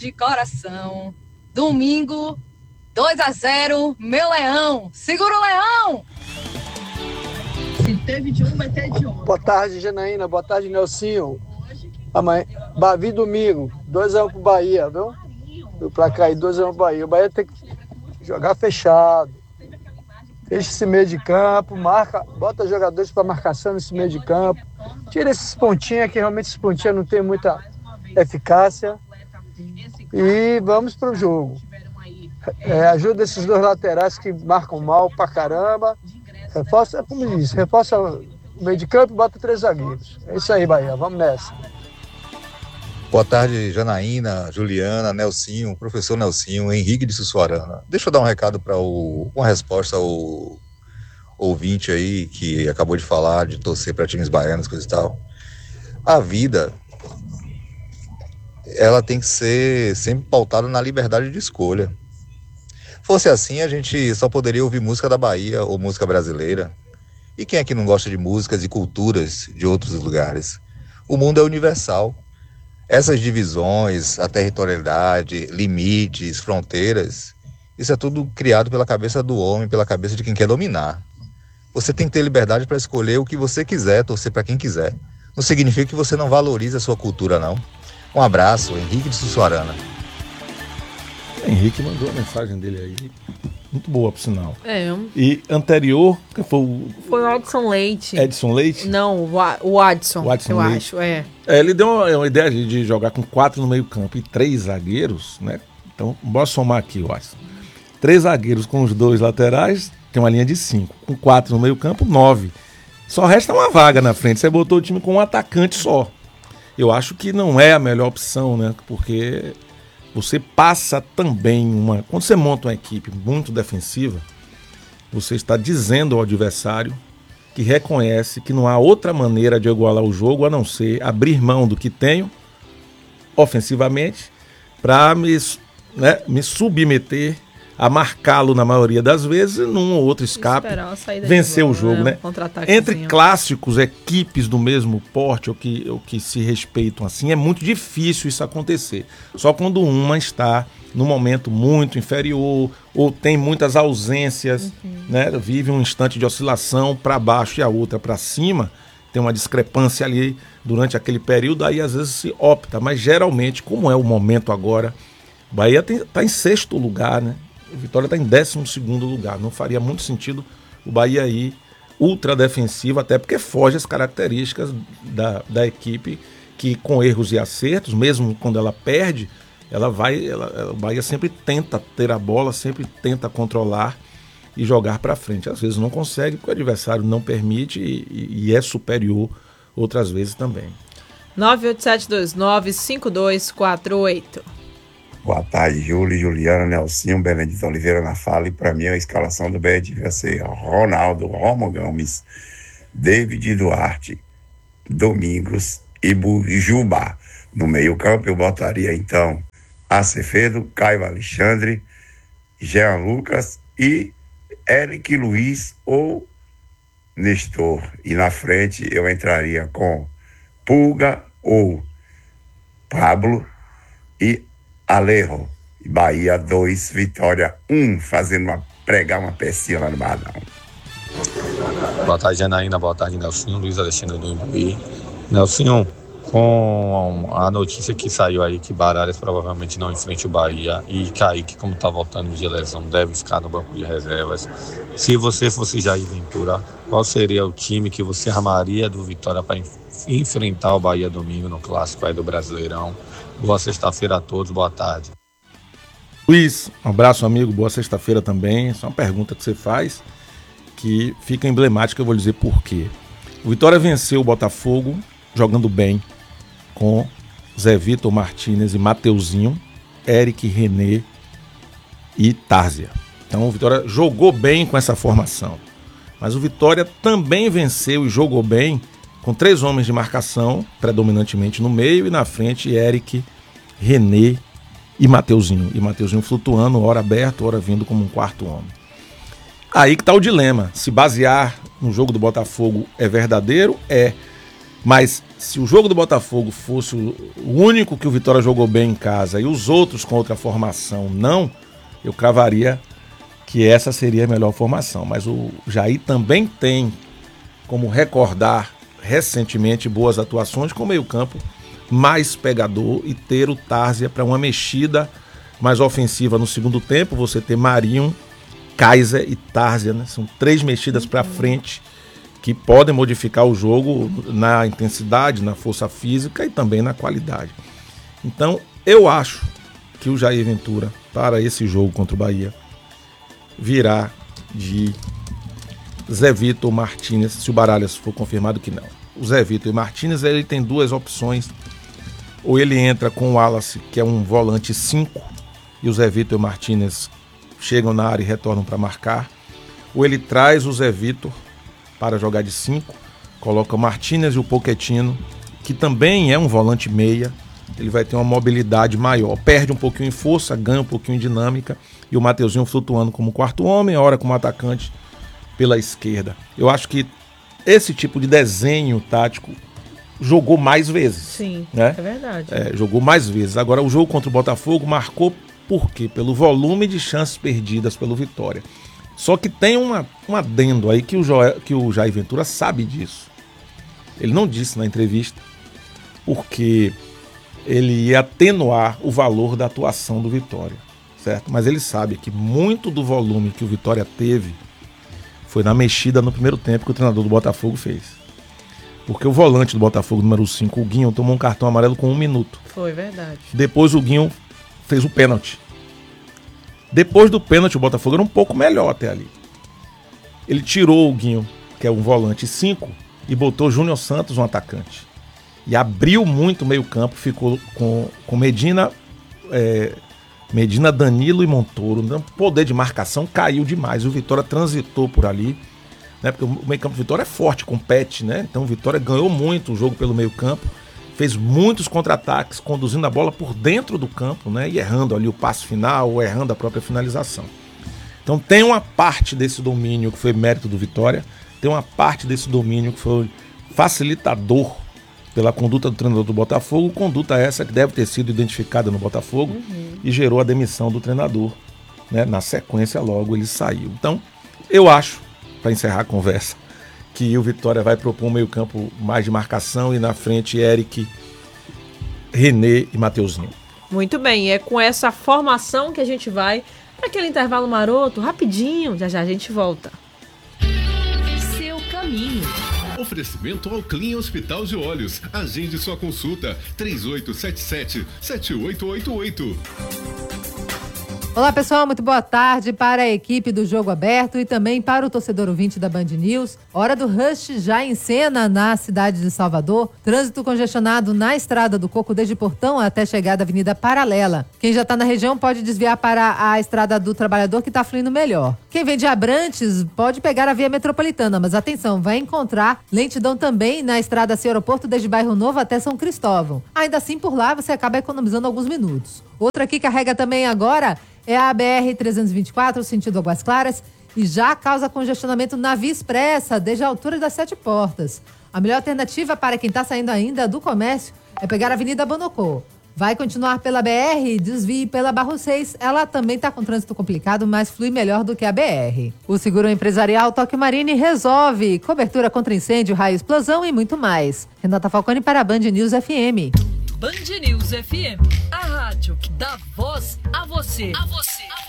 de coração. Domingo, 2-0, meu Leão. Segura o Leão! Se teve de um, vai ter de outro. Boa tarde, Janaína. Boa tarde, Nelsinho. Amanhã, Bavi domingo, 2-1 pro Bahia, viu? O placar aí, 2-1 pro Bahia. O Bahia tem que jogar fechado. Fecha esse meio de campo, bota jogadores para marcação nesse meio de campo. Tira esses pontinhos, que realmente esses pontinhos não tem muita eficácia. E vamos pro jogo. Ajuda esses dois laterais que marcam mal pra caramba. Reforça, como diz, reforça o meio de campo e bota 3 zagueiros. É isso aí, Bahia. Vamos nessa. Boa tarde, Janaína, Juliana, Nelsinho, professor Nelsinho, Henrique de Sussuarana. Deixa eu dar um recado para uma resposta ao ouvinte aí que acabou de falar de torcer para times baianos, coisa e tal. A vida, ela tem que ser sempre pautada na liberdade de escolha. Fosse assim, a gente só poderia ouvir música da Bahia ou música brasileira. E quem é que não gosta de músicas e culturas de outros lugares? O mundo é universal. Essas divisões, a territorialidade, limites, fronteiras, isso é tudo criado pela cabeça do homem, pela cabeça de quem quer dominar. Você tem que ter liberdade para escolher o que você quiser, torcer para quem quiser. Não significa que você não valorize a sua cultura, não. Um abraço, Henrique de Sussuarana. Henrique mandou a mensagem dele aí. Muito boa, por sinal. E anterior, que foi o Edson Leite. Edson Leite? Não, o Adson, eu Leite. acho, ele deu uma ideia de jogar com 4 no meio campo e 3 zagueiros, né? Então, bora somar aqui, o Adson. 3 zagueiros com os 2 laterais, tem uma linha de 5. Com 4 no meio campo, 9. Só resta uma vaga na frente. Você botou o time com um atacante só. Eu acho que não é a melhor opção, né? Porque você passa também quando você monta uma equipe muito defensiva, você está dizendo ao adversário que reconhece que não há outra maneira de igualar o jogo a não ser abrir mão do que tenho ofensivamente para me submeter a marcá-lo na maioria das vezes num ou outro escape, vencer o jogo, né? Entre clássicos, equipes do mesmo porte ou que se respeitam assim, é muito difícil isso acontecer. Só quando uma está num momento muito inferior ou tem muitas ausências, né? Vive um instante de oscilação para baixo e a outra para cima, tem uma discrepância ali durante aquele período, aí às vezes se opta, mas geralmente, como é o momento agora, o Bahia está em 6º lugar, né? O Vitória está em 12º lugar. Não faria muito sentido o Bahia ir ultra defensivo, até porque foge as características da equipe, que com erros e acertos, mesmo quando ela perde, o Bahia sempre tenta ter a bola, sempre tenta controlar e jogar para frente. Às vezes não consegue, porque o adversário não permite e é superior outras vezes também. 987295248. Boa tarde, Júlio, Juliana, Nelsinho, Benedito Oliveira na fala. E para mim a escalação do Bahia devia ser Ronaldo, Romo Gomes, David Duarte, Domingos e Jubá. No meio campo eu botaria então Acevedo, Caio Alexandre, Jean Lucas e Eric Luiz ou Nestor. E na frente eu entraria com Pulga ou Pablo e Alejo. Bahia 2, Vitória 1, pregar uma pecinha lá no Badão. Boa tarde, Janaína. Boa tarde, Nelsinho. Luiz Alexandre do Imbuí. Nelsinho, com a notícia que saiu aí que Baralhas provavelmente não enfrenta o Bahia e Kaique, como está voltando de lesão, deve ficar no banco de reservas. Se você fosse Jair Ventura, qual seria o time que você armaria do Vitória para enfrentar o Bahia domingo no clássico aí do Brasileirão? Boa sexta-feira a todos, boa tarde. Luiz, um abraço, amigo, boa sexta-feira também. Essa é uma pergunta que você faz que fica emblemática, eu vou dizer por quê. O Vitória venceu o Botafogo jogando bem com Zé Vitor Martínez e Mateuzinho, Eric, René e Tárzia. Então o Vitória jogou bem com essa formação. Mas o Vitória também venceu e jogou bem com 3 homens de marcação, predominantemente no meio, e na frente Eric, René e Mateuzinho. E Mateuzinho flutuando, hora aberto, hora vindo como um 4º homem. Aí que está o dilema. Se basear no jogo do Botafogo é verdadeiro, Mas se o jogo do Botafogo fosse o único que o Vitória jogou bem em casa e os outros com outra formação não, eu cravaria que essa seria a melhor formação. Mas o Jair também tem como recordar recentemente boas atuações com o meio-campo mais pegador e ter o Tárzia para uma mexida mais ofensiva no segundo tempo. Você ter Marinho, Kaiser e Tárzia, né? São 3 mexidas para frente que podem modificar o jogo na intensidade, na força física e também na qualidade. Então, eu acho que o Jair Ventura, para esse jogo contra o Bahia, virá de Zé Vitor, Martínez, se o Baralhas for confirmado que não. O Zé Vitor e Martínez, ele tem 2 opções. Ou ele entra com o Wallace, que é um volante 5, e o Zé Vitor e o Martínez chegam na área e retornam para marcar. Ou ele traz o Zé Vitor para jogar de 5, coloca o Martínez e o Pochettino, que também é um volante meia. Ele vai ter uma mobilidade maior, perde um pouquinho em força, ganha um pouquinho em dinâmica, e o Mateuzinho flutuando como quarto homem, a hora como atacante pela esquerda. Eu acho que esse tipo de desenho tático jogou mais vezes. Sim, né? É verdade. Jogou mais vezes. Agora, o jogo contra o Botafogo marcou por quê? Pelo volume de chances perdidas pelo Vitória. Só que tem um adendo aí que o Jair Ventura sabe disso. Ele não disse na entrevista, porque ele ia atenuar o valor da atuação do Vitória, certo? Mas ele sabe que muito do volume que o Vitória teve foi na mexida no primeiro tempo que o treinador do Botafogo fez. Porque o volante do Botafogo, número 5, o Guinho, tomou um cartão amarelo com 1 minuto. Foi verdade. Depois o Guinho fez o pênalti. Depois do pênalti, o Botafogo era um pouco melhor até ali. Ele tirou o Guinho, que é um volante 5, e botou Júnior Santos, um atacante. E abriu muito o meio campo, ficou com Medina, Danilo e Montoro. Então, o poder de marcação caiu demais. O Vitória transitou por ali, né? Porque o meio campo do Vitória é forte, compete, né? Então o Vitória ganhou muito o jogo pelo meio campo, fez muitos contra-ataques, conduzindo a bola por dentro do campo, né? E errando ali o passe final, ou errando a própria finalização. Então tem uma parte desse domínio que foi mérito do Vitória, tem uma parte desse domínio que foi facilitador pela conduta do treinador do Botafogo, conduta essa que deve ter sido identificada no Botafogo e gerou a demissão do treinador, né? Na sequência logo ele saiu. Então eu acho, para encerrar a conversa, que o Vitória vai propor um meio campo mais de marcação e na frente Eric, René e Mateuzinho. Muito bem, é com essa formação que a gente vai para aquele intervalo maroto, rapidinho, já a gente volta. Seu caminho. Oferecimento ao Clean Hospital de Olhos. Agende sua consulta 3877-7888. Olá pessoal, muito boa tarde para a equipe do Jogo Aberto e também para o torcedor ouvinte da Band News. Hora do rush já em cena na cidade de Salvador. Trânsito congestionado na Estrada do Coco desde Portão até chegar da Avenida Paralela. Quem já está na região pode desviar para a Estrada do Trabalhador, que está fluindo melhor. Quem vem de Abrantes pode pegar a via metropolitana, mas atenção, vai encontrar lentidão também na Estrada Sem Aeroporto desde Bairro Novo até São Cristóvão. Ainda assim, por lá você acaba economizando alguns minutos. Outra que carrega também agora é a BR-324, sentido Águas Claras, e já causa congestionamento na Via Expressa, desde a altura das 7 Portas. A melhor alternativa para quem está saindo ainda do comércio é pegar a Avenida Bonocô. Vai continuar pela BR, desvie pela Barro 6. Ela também está com trânsito complicado, mas flui melhor do que a BR. O seguro empresarial Tóquio Marine resolve. Cobertura contra incêndio, raio, explosão e muito mais. Renata Falcone para a Band News FM. Band News FM, a rádio que dá voz a você.